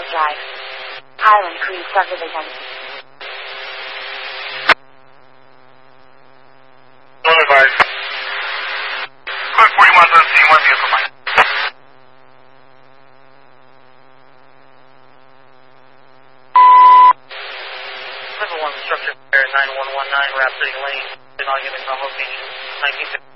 Charles Drive. Highland Creek subdivision. Advised. Quick 41 17, one vehicle mine. Level 1 structure, 9119, Rhapsody Lane, did not give us on location, 1950.